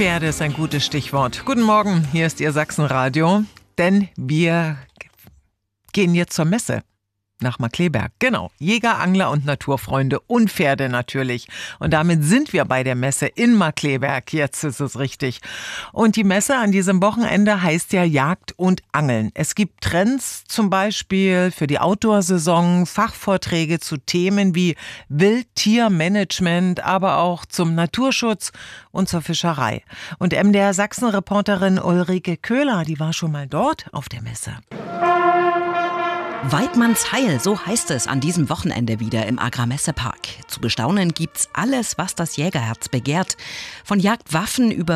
Pferde ist ein gutes Stichwort. Guten Morgen, hier ist Ihr Sachsenradio, denn wir gehen jetzt zur Messe nach Markkleeberg. Genau, Jäger, Angler und Naturfreunde und Pferde natürlich. Und damit sind wir bei der Messe in Markkleeberg. Jetzt ist es richtig. Und die Messe an diesem Wochenende heißt ja Jagd und Angeln. Es gibt Trends zum Beispiel für die Outdoor-Saison, Fachvorträge zu Themen wie Wildtiermanagement, aber auch zum Naturschutz und zur Fischerei. Und MDR Sachsen-Reporterin Ulrike Köhler, die war schon mal dort auf der Messe. Weidmannsheil, so heißt es an diesem Wochenende wieder im Agrarmessepark. Zu bestaunen gibt's alles, was das Jägerherz begehrt. Von Jagdwaffen über